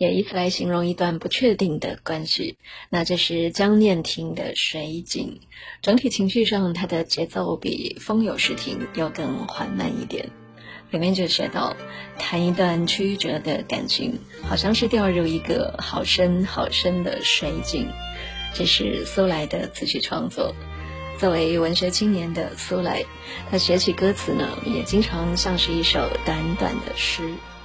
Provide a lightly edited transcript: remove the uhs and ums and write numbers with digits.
也以此来形容一段不确定的关系。那这是江念婷的《水井》，整体情绪上它的节奏比《风有时停》又更缓慢一点。里面就写到，谈一段曲折的感情，好像是掉入一个好深好深的水井。这是苏来的词曲创作。作为文学青年的苏来，他写起歌词呢，也经常像是一首短短的诗。